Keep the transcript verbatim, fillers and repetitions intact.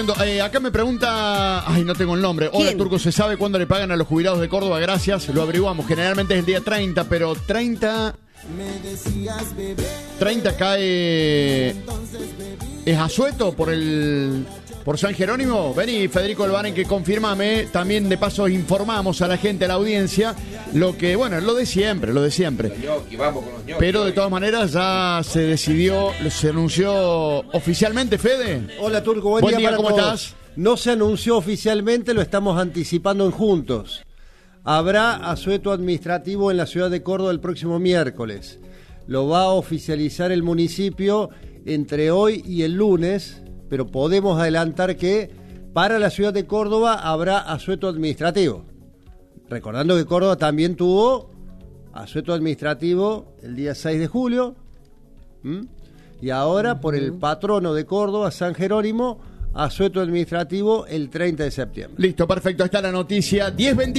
Eh, acá me pregunta, ay, no tengo el nombre. Hola, ¿Quién? Turco, ¿se sabe cuándo le pagan a los jubilados de Córdoba? Gracias, lo averiguamos. Generalmente es el día treinta, pero treinta... treinta cae... ¿Es asueto por el... por San Jerónimo? Vení, Federico Elbaren, que confirmame. También de paso informamos a la gente, a la audiencia, lo que, bueno, lo de siempre, lo de siempre. Pero de todas maneras ya se decidió, se anunció oficialmente, Fede. Hola, Turco, buen, Buen día, día, para ¿cómo todos. estás? No se anunció oficialmente, lo estamos anticipando en Juntos. Habrá asueto administrativo en la ciudad de Córdoba el próximo miércoles. Lo va a oficializar el municipio entre hoy y el lunes, pero podemos adelantar que para la ciudad de Córdoba habrá asueto administrativo. Recordando que Córdoba también tuvo asueto administrativo el día seis de julio. ¿Mm? Y ahora, por el patrono de Córdoba, San Jerónimo, asueto administrativo el treinta de septiembre. Listo, perfecto, está la noticia. diez veinticuatro